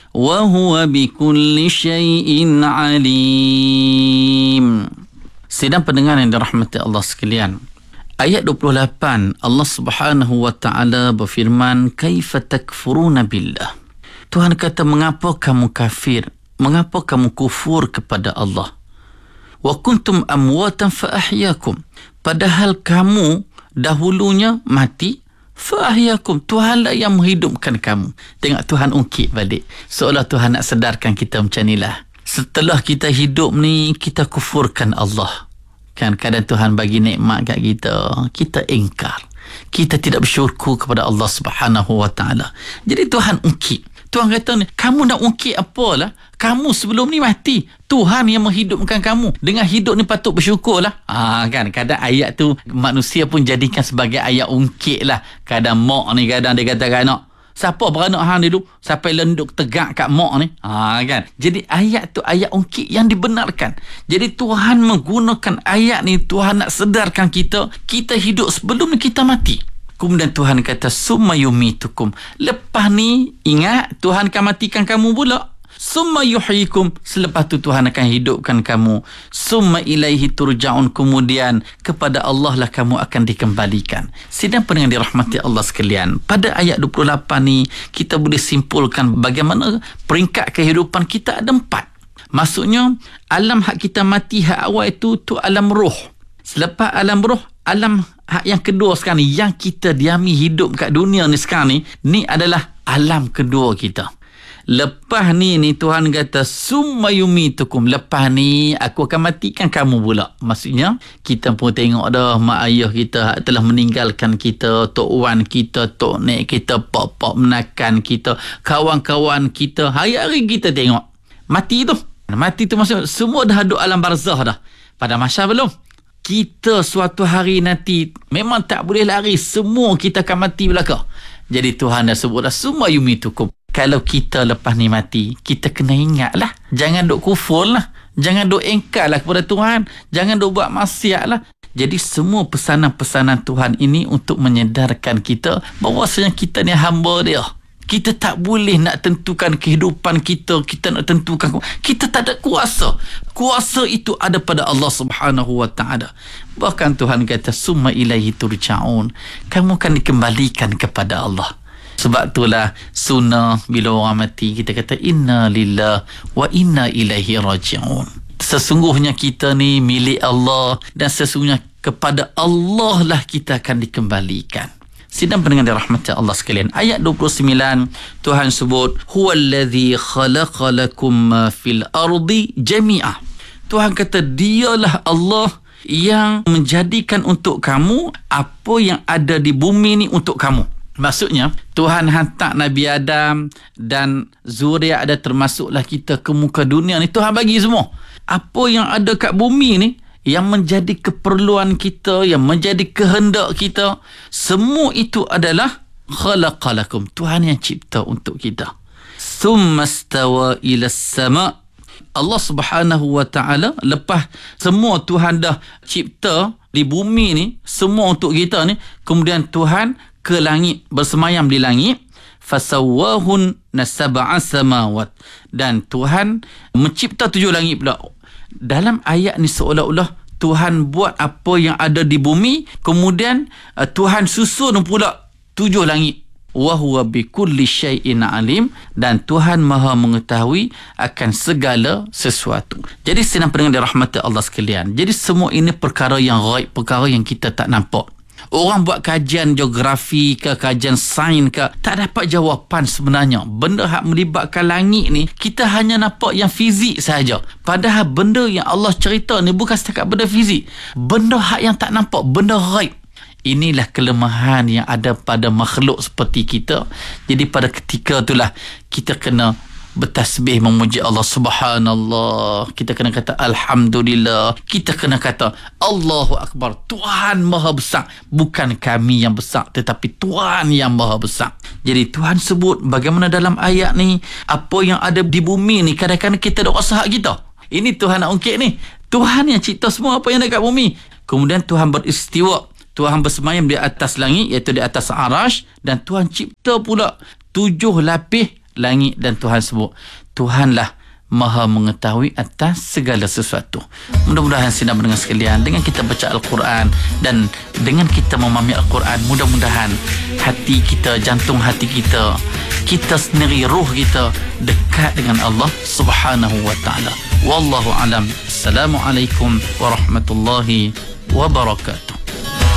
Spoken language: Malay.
wa huwa bikulli syai'in alim. Sidang pendengar yang dirahmati Allah sekalian, ayat 28 Allah Subhanahu wa taala berfirman, kaifa takfuruna billah. Tuhan kata, mengapa kamu kafir, mengapa kamu kufur kepada Allah? Wa kuntum amwatan fa ahyakum, padahal kamu dahulunya mati, fa ahyakum, Tuhanlah yang menghidupkan kamu. Tengok Tuhan ungkit balik, seolah Tuhan nak sedarkan kita macam inilah. Setelah kita hidup ni, kita kufurkan Allah. Kan kadang Tuhan bagi nikmat kat kita, kita ingkar, kita tidak bersyukur kepada Allah Subhanahu wa taala. Jadi Tuhan ungkit. Tuhan kata ni, kamu nak ungkit apalah? Kamu sebelum ni mati, Tuhan yang menghidupkan kamu. Dengan hidup ni patut bersyukurlah. Kan kadang ayat tu manusia pun jadikan sebagai ayat ungkit lah. Kadang mak ni kadang dia kata anak, siapa beranak hang dulu sampai lenduk tegak kat mak ni. Kan. Jadi ayat tu ayat ungkit yang dibenarkan. Jadi Tuhan menggunakan ayat ni, Tuhan nak sedarkan kita, kita hidup sebelum kita mati. Kemudian Tuhan kata, summa yumitukum. Lepas ni, ingat, Tuhan akan matikan kamu pula. Summa yuhyikum. Selepas tu Tuhan akan hidupkan kamu. Summa ilaihi turja'un. Kemudian kepada Allah lah kamu akan dikembalikan. Sidang pendengar dirahmati Allah sekalian, pada ayat 28 ni, kita boleh simpulkan bagaimana peringkat kehidupan kita ada 4. Maksudnya, alam hak kita mati hak awal itu alam roh. Selepas alam roh, alam hak yang kedua sekarang ni, yang kita diami hidup kat dunia ni sekarang ni adalah alam kedua kita. Lepas ni Tuhan kata, summa yumitukum. Lepas ni aku akan matikan kamu pula. Maksudnya kita pun tengok dah mak ayah kita telah meninggalkan kita, tok wan kita, tok nek kita, pop menakan kita, kawan-kawan kita, hari-hari kita tengok mati tu. Mati tu maksudnya semua dah duduk alam barzah dah. Pada mahsyar belum. Kita suatu hari nanti memang tak boleh lari, semua kita akan mati belaka. Jadi Tuhan dah sebutlah, summa yumitukum. Kalau kita lepas ni mati, kita kena ingatlah, jangan duk kufur lah, jangan duk engkar lah kepada Tuhan, jangan duk buat maksiat lah. Jadi semua pesanan-pesanan Tuhan ini untuk menyedarkan kita bahawasanya kita ni hamba dia. Kita tak boleh nak tentukan kehidupan kita, kita nak tentukan, kita tak ada kuasa. Kuasa itu ada pada Allah Subhanahu wa taala. Bahkan Tuhan kata, summa ilaihi turja'un. Kamu akan dikembalikan kepada Allah. Sebab itulah sunnah bila orang mati kita kata inna lillahi wa inna ilaihi raji'un. Sesungguhnya kita ni milik Allah dan sesungguhnya kepada Allah lah kita akan dikembalikan. Sidang pendengar dirahmati Allah sekalian, ayat 29 Tuhan sebut, huwallazi khalaqa lakum ma fil ardi jami'a. Tuhan kata, dialah Allah yang menjadikan untuk kamu apa yang ada di bumi ni untuk kamu. Maksudnya Tuhan hantar Nabi Adam dan zuriat ada termasuklah kita ke muka dunia ni, Tuhan bagi semua. Apa yang ada kat bumi ni, yang menjadi keperluan kita, yang menjadi kehendak kita, semua itu adalah khalaqalakum. Tuhan yang cipta untuk kita. Thumma stawa ila sama. Allah Subhanahu wa taala lepas semua Tuhan dah cipta di bumi ni, semua untuk kita ni, kemudian Tuhan ke langit, bersemayam di langit. Fasawwahun sab'a samawat. Dan Tuhan mencipta 7 langit pula. Dalam ayat ni seolah-olah Tuhan buat apa yang ada di bumi, kemudian Tuhan susun pula 7 langit. Wa huwa bikulli syai'in alim. Dan Tuhan maha mengetahui akan segala sesuatu. Jadi senang pendengar dirahmati Allah sekalian, jadi semua ini perkara yang ghaib, perkara yang kita tak nampak. Orang buat kajian geografi ke, kajian sains ke, tak dapat jawapan sebenarnya. Benda hak melibatkan langit ni, kita hanya nampak yang fizik saja. Padahal benda yang Allah cerita ni bukan setakat benda fizik. Benda hak yang tak nampak, benda ghaib. Inilah kelemahan yang ada pada makhluk seperti kita. Jadi pada ketika itulah kita kena bertasbih memuji Allah. Subhanallah. Kita kena kata Alhamdulillah. Kita kena kata Allahu Akbar. Tuhan maha besar. Bukan kami yang besar, tetapi Tuhan yang maha besar. Jadi Tuhan sebut bagaimana dalam ayat ni, apa yang ada di bumi ni, kadang-kadang kita dah rasa hak kita. Ini Tuhan nak ungkit ni. Tuhan yang cipta semua apa yang ada kat bumi. Kemudian Tuhan beristiwa. Tuhan bersemayam di atas langit, iaitu di atas arash. Dan Tuhan cipta pula 7 lapis langit dan Tuhan sebut Tuhanlah Maha mengetahui atas segala sesuatu. Mudah-mudahan sidang pendengar sekalian, dengan kita baca Al-Quran dan dengan kita memahami Al-Quran, mudah-mudahan hati kita, jantung hati kita, kita sendiri, ruh kita dekat dengan Allah Subhanahu wa ta'ala. Wallahu alam. Assalamualaikum warahmatullahi wabarakatuh.